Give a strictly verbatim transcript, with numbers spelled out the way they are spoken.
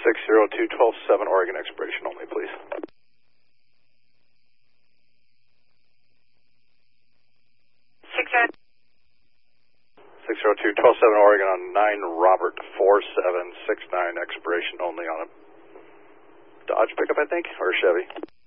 six zero two one two seven Oregon expiration only, please. six zero six zero two one two seven Oregon on nine Robert four seven six nine expiration only on a Dodge pickup, I think, or a Chevy.